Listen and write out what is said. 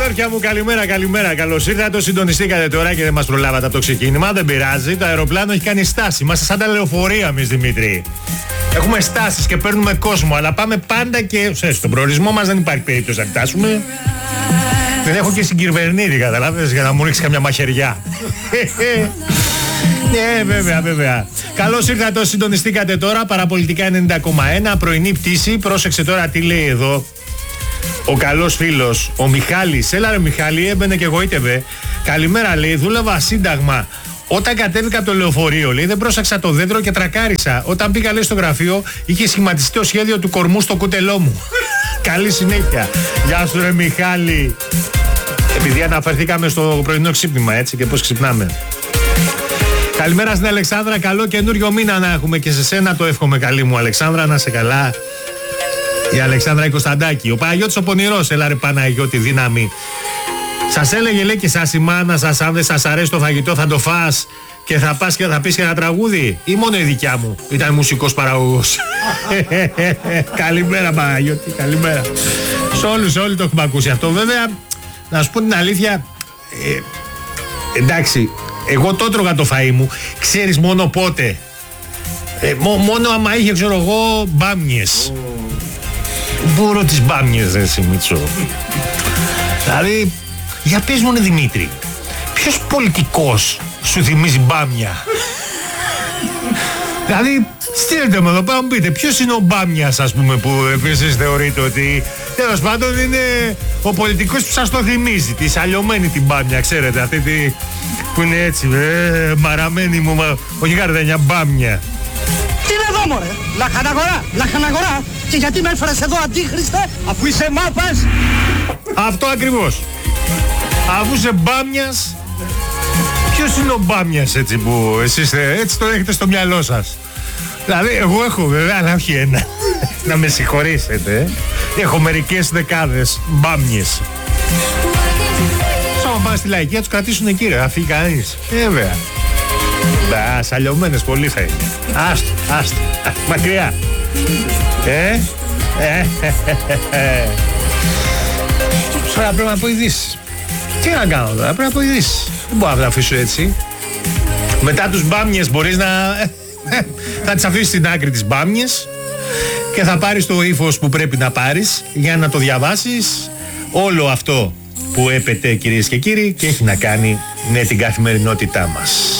Αδέρφια μου, καλημέρα, καλημέρα. Καλώς ήρθατε. Συντονιστήκατε τώρα και δεν μας προλάβατε από το ξεκίνημα. Δεν πειράζει. Το αεροπλάνο έχει κάνει στάση. Είμαστε σαν τα λεωφορεία εμείς, Δημήτρη. Έχουμε στάσεις και παίρνουμε κόσμο, αλλά πάμε πάντα και στον προορισμό μας. Δεν υπάρχει περίπτωση να φτάσουμε. Δεν έχω και συγκυβερνήτη, καταλάβες, για να μου ρίξει καμιά μαχαιριά. Ναι, βέβαια. Καλώς ήρθατε. Συντονιστήκατε τώρα. Παραπολιτικά 90,1. Πρωινή πτήση. Πρόσεξε τώρα τι λέει εδώ ο καλός φίλος, ο Μιχάλης. Έλα ρε Μιχάλη, έμπαινε και εγωίτευε. Καλημέρα, λέει, δούλευα σύνταγμα. Όταν κατέβηκα από το λεωφορείο, λέει, δεν πρόσεξα το δέντρο και τρακάρισα. Όταν πήγα, λέει, στο γραφείο, είχε σχηματιστεί το σχέδιο του κορμού στο κουτελό μου. Καλή συνέχεια. Γεια σου ρε Μιχάλη. Επειδή αναφερθήκαμε στο πρωινό ξύπνημα, έτσι, και πώς ξυπνάμε. Καλημέρα στην Αλεξάνδρα, καλό καινούριο μήνα να έχουμε και σε σένα το εύχομαι, καλή μου Αλεξάνδρα, να σε καλά. Η Αλεξάνδρα η Κωνσταντάκη. Ο Παναγιώτης ο Πονηρός, έλα ρε Παναγιώτη, δύναμη. Σας έλεγε, λέει, και σας η μάνα σας, αν δεν σας αρέσει το φαγητό θα το φας και θα πας και θα πεις και ένα τραγούδι, ή μόνο η δικιά μου ήταν μουσικός παραγωγός? Καλημέρα Παναγιώτη, καλημέρα. Σε όλους, όλοι το έχουμε ακούσει αυτό. Βέβαια, να σου πω την αλήθεια, εντάξει, εγώ το έτρωγα το φαΐ μου, ξέρεις μόνο πότε. Μόνο άμα είχε, ξέρω εγώ, μπάμιες. Μπορώ τις μπάμιες, εσύ Μίτσο. Δηλαδή, για πες μου, Δημήτρη, ποιος πολιτικός σου θυμίζει μπάμια? Δηλαδή, στείλτε με εδώ πέρα, μου πείτε, ποιος είναι ο μπάμιας, ας πούμε, που επίσης θεωρείτε ότι τέλος πάντων είναι ο πολιτικός που σας το θυμίζει, τη σαλιωμένη την μπάμια, ξέρετε, αυτή τη, που είναι έτσι, μαραμένη μου, όχι καρδένια, μπάμια. Τι είναι εδώ, μωρέ, λαχαναγορά, και γιατί με έφερες εδώ, αντίχριστε, αφού είσαι μάπας? Αυτό ακριβώς. Αφού είσαι μπάμιας, ποιος είναι ο μπάμιας, έτσι, που εσείς έτσι το έχετε στο μυαλό σας? Δηλαδή, εγώ έχω βέβαια, αλλά όχι ένα. Να με συγχωρήσετε. Έχω μερικές δεκάδες μπάμιες. Άμα πάνε στη λαϊκή, θα τους κρατήσουν εκεί, ρε, θα φύγει κανείς. Βέβαια. Σαλιωμένες πολύ θα είναι. Άστο, μακριά. Τώρα πρέπει να πω ειδήσεις. Τι να κάνω τώρα, πρέπει να πω ειδήσεις. Δεν μπορώ να τα αφήσω έτσι. Μετά τους μπάμιες μπορείς να... θα τις αφήσεις στην άκρη τις μπάμιες και θα πάρεις το ύφος που πρέπει να πάρεις για να το διαβάσεις όλο αυτό που έπεται, κυρίες και κύριοι, και έχει να κάνει με την καθημερινότητά μας.